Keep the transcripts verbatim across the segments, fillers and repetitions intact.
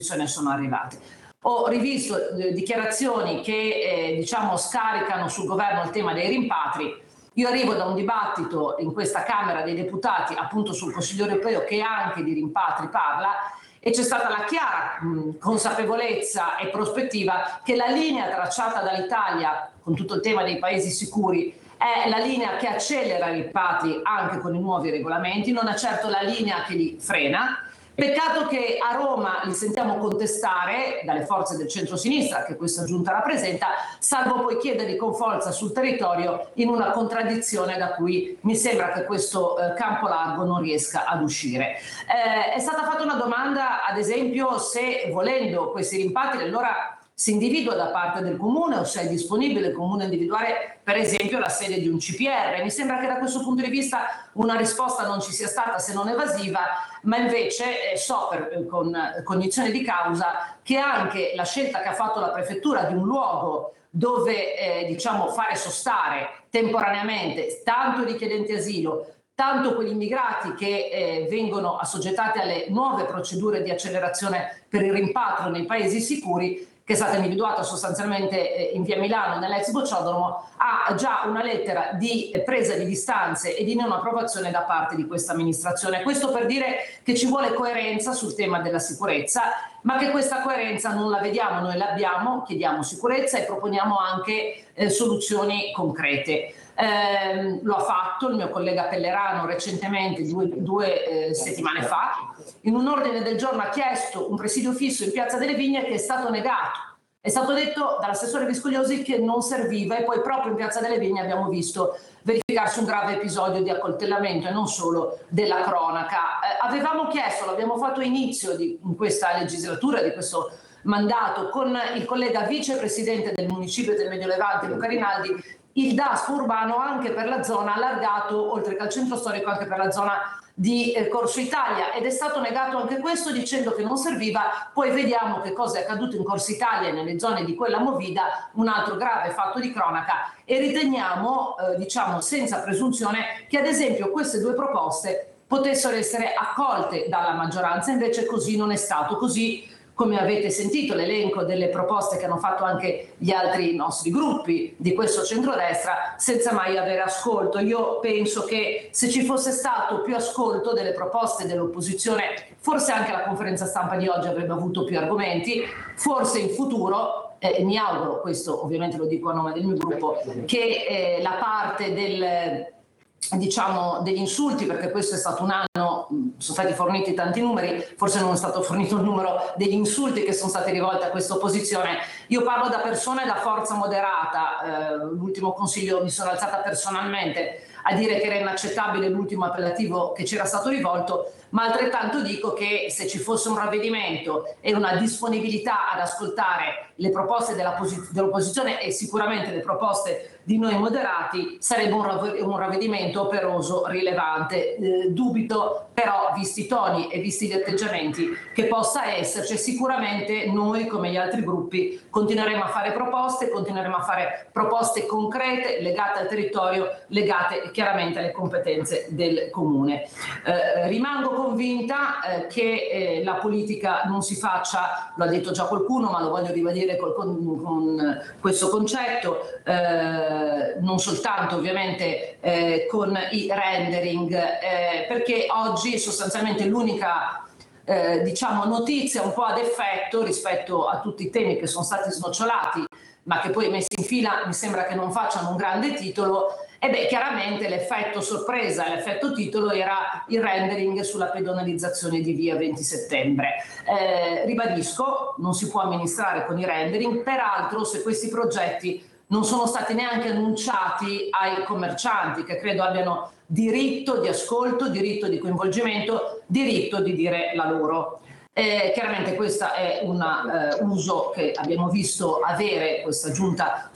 sono arrivate. Ho rivisto eh, dichiarazioni che eh, diciamo scaricano sul governo il tema dei rimpatri. Io arrivo da un dibattito in questa Camera dei Deputati appunto sul Consiglio europeo che anche di rimpatri parla, e c'è stata la chiara mh, consapevolezza e prospettiva che la linea tracciata dall'Italia con tutto il tema dei paesi sicuri è la linea che accelera i rimpatri anche con i nuovi regolamenti, non è certo la linea che li frena. Peccato che a Roma li sentiamo contestare dalle forze del centro-sinistra che questa giunta rappresenta, salvo poi chiederli con forza sul territorio in una contraddizione da cui mi sembra che questo eh, campo largo non riesca ad uscire. Eh, è stata fatta una domanda, ad esempio, se volendo questi rimpatri allora si individua da parte del comune o se è disponibile il comune individuare per esempio la sede di un C P R. Mi sembra che da questo punto di vista una risposta non ci sia stata se non evasiva, ma invece eh, so per, con cognizione di causa che anche la scelta che ha fatto la prefettura di un luogo dove eh, diciamo fare sostare temporaneamente tanto i richiedenti asilo tanto quegli immigrati che eh, vengono assoggettati alle nuove procedure di accelerazione per il rimpatrio nei paesi sicuri, che è stata individuata sostanzialmente eh, in via Milano nell'ex Bocciodromo, ha già una lettera di eh, presa di distanze e di non approvazione da parte di questa amministrazione. Questo per dire che ci vuole coerenza sul tema della sicurezza, ma che questa coerenza non la vediamo, noi l'abbiamo, chiediamo sicurezza e proponiamo anche eh, soluzioni concrete. Eh, lo ha fatto il mio collega Pellerano recentemente, due, due eh, settimane fa, in un ordine del giorno ha chiesto un presidio fisso in Piazza delle Vigne che è stato negato. È stato detto dall'assessore Viscogliosi che non serviva e poi proprio in Piazza delle Vigne abbiamo visto verificarsi un grave episodio di accoltellamento e non solo della cronaca. Eh, avevamo chiesto, l'abbiamo fatto a inizio di in questa legislatura, di questo mandato, con il collega vicepresidente del municipio del Medio Levante, Luca Rinaldi, il DASPO urbano anche per la zona allargato, oltre che al centro storico, anche per la zona di eh, Corso Italia, ed è stato negato anche questo dicendo che non serviva. Poi vediamo che cosa è accaduto in Corso Italia e nelle zone di quella movida, un altro grave fatto di cronaca, e riteniamo, eh, diciamo senza presunzione, che ad esempio queste due proposte potessero essere accolte dalla maggioranza, invece così non è stato. Così, come avete sentito, l'elenco delle proposte che hanno fatto anche gli altri nostri gruppi di questo centrodestra, senza mai avere ascolto. Io penso che se ci fosse stato più ascolto delle proposte dell'opposizione, forse anche la conferenza stampa di oggi avrebbe avuto più argomenti, forse in futuro, eh, mi auguro, questo ovviamente lo dico a nome del mio gruppo, che eh, la parte del... diciamo degli insulti, perché questo è stato un anno, sono stati forniti tanti numeri, forse non è stato fornito il numero degli insulti che sono stati rivolti a questa opposizione. Io parlo da persona e da forza moderata, eh, l'ultimo consiglio mi sono alzata personalmente a dire che era inaccettabile l'ultimo appellativo che c'era stato rivolto, ma altrettanto dico che se ci fosse un ravvedimento e una disponibilità ad ascoltare le proposte dell'opposizione e sicuramente le proposte di noi moderati, sarebbe un, rav- un ravvedimento operoso, rilevante. Eh, dubito però, visti i toni e visti gli atteggiamenti, che possa esserci. Sicuramente noi, come gli altri gruppi, continueremo a fare proposte, continueremo a fare proposte concrete, legate al territorio, legate chiaramente alle competenze del comune. Eh, rimango convinta eh, che eh, la politica non si faccia, lo ha detto già qualcuno, ma lo voglio ribadire col, con, con questo concetto, eh, non soltanto ovviamente eh, con i rendering, eh, perché oggi sostanzialmente l'unica eh, diciamo notizia un po' ad effetto rispetto a tutti i temi che sono stati snocciolati, ma che poi messi in fila mi sembra che non facciano un grande titolo. E beh, chiaramente l'effetto sorpresa, l'effetto titolo era il rendering sulla pedonalizzazione di via venti settembre. Eh, ribadisco, non si può amministrare con i rendering, peraltro se questi progetti non sono stati neanche annunciati ai commercianti, che credo abbiano diritto di ascolto, diritto di coinvolgimento, diritto di dire la loro. Eh, chiaramente questo è un eh, uso che abbiamo visto avere questa giunta.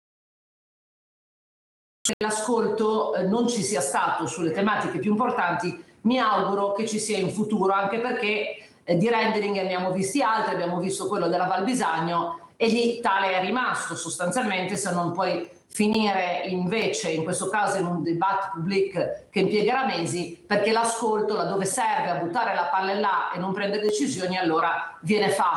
L'ascolto eh, non ci sia stato sulle tematiche più importanti, mi auguro che ci sia in futuro, anche perché eh, di rendering ne abbiamo visti altri, abbiamo visto quello della Val Bisagno e lì tale è rimasto sostanzialmente, se non poi finire invece in questo caso in un dibattito pubblico che impiegherà mesi, perché l'ascolto laddove serve a buttare la palla là e non prendere decisioni allora viene fatto.